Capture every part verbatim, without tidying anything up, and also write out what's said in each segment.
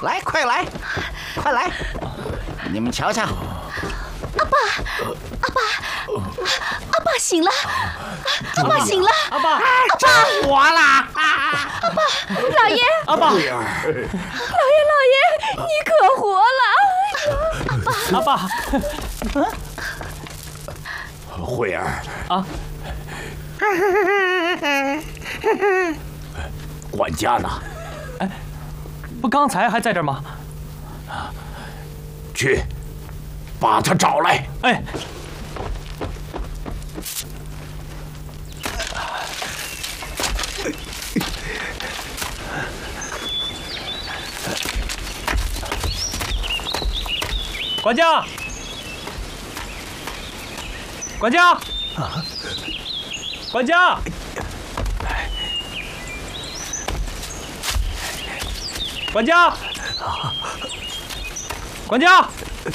来，快来，快来！你们瞧瞧， 阿爸，阿爸，阿爸醒了，阿爸醒了， 阿爸， 阿爸活了！ 阿爸，老爷， 阿爸， 老爷，老爷，你可活了！ 阿爸， 慧儿啊， 管家呢？ 哎，不刚才还在这儿吗？ 去，把他找来。 哎。管家，管家，啊，管家，管家，管家，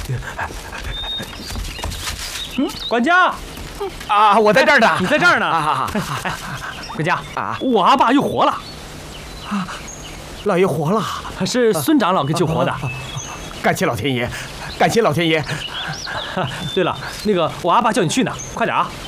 嗯，管家， 啊，我在这儿呢， 你在这儿呢。 啊， 管家啊，我阿爸又活了。 啊，老爷活了， 是孙长老给救活的。 感谢老天爷。感谢老天爷！ 对了，那个我阿爸叫你去呢，快点啊！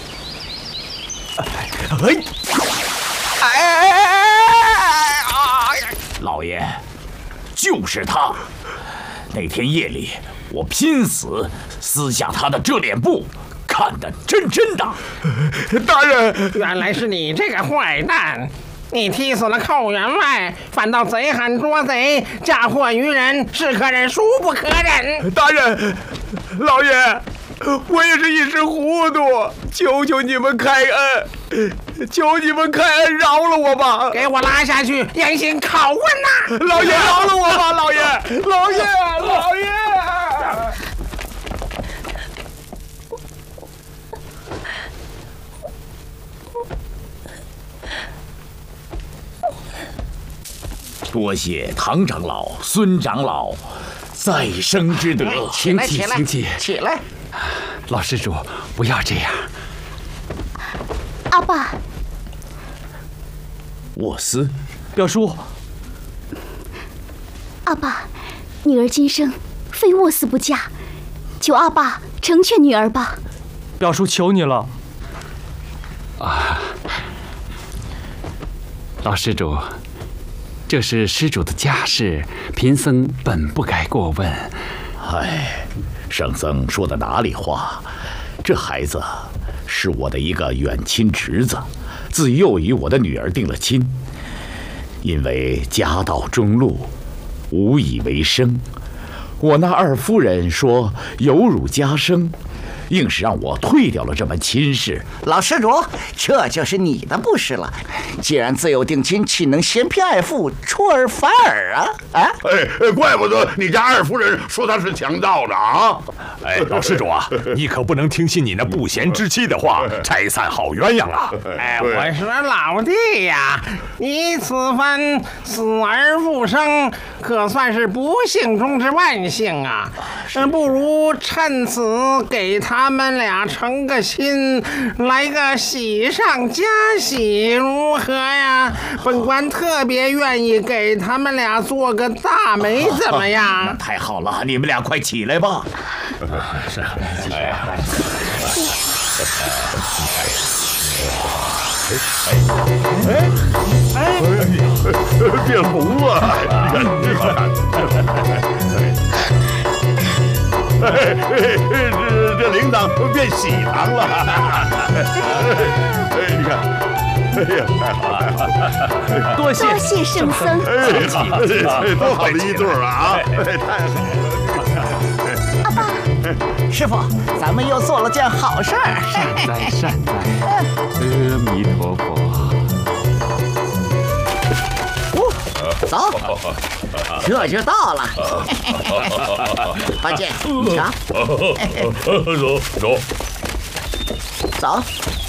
哎，哎哎哎！ 老爷，就是他。那天夜里，我拼死撕下他的遮脸布，看得真真的。 大人， 原来是你这个坏蛋！你踢死了寇员外，反倒贼喊捉贼，嫁祸于人，是可忍，孰不可忍！ 大人，老爷，我也是一时糊涂，求求你们开恩，求你们开恩，饶了我吧！ 给我拉下去，严刑拷问呐！ 老爷，饶了我吧！老爷，老爷，老爷！ 多谢唐长老、孙长老再生之德， 起来，起来， 请起， 起来！ 老施主，不要这样。 阿爸， 沃斯， 表叔， 阿爸，女儿今生非沃斯不嫁，求阿爸成全女儿吧。 表叔求你了。 啊，老施主。这是施主的家事，贫僧本不该过问。 哎，圣僧说的哪里话？这孩子是我的一个远亲侄子，自幼与我的女儿定了亲。因为家道中落，无以为生，我那二夫人说有辱家声，硬是让我退掉了这门亲事。 老施主，这就是你的不是了。既然自有定亲，岂能嫌贫爱富，出尔反尔啊？啊！ 哎，怪不得你家二夫人说他是强盗呢啊！ 哎，老施主啊，你可不能听信你那不贤之妻的话，拆散好鸳鸯啊！ 哎，我说老弟呀，你此番死而复生，可算是不幸中之万幸啊！不如趁此给他们俩成个亲，来个喜上加喜，如何呀？本官特别愿意给他们俩做个大媒，怎么样？ 那太好了，你们俩快起来吧。 是， 哎， 哎哎，变红了！你看，哎，这这铃铛变喜糖了！哎，你看。哎呀，太好了！ 多谢多谢圣僧。 哎，多好的一对儿啊！太好了！ 阿爸， 师傅，咱们又做了件好事儿。 善哉善哉，阿弥陀佛。 走，这就到了。八戒，你瞧。 走走。 走。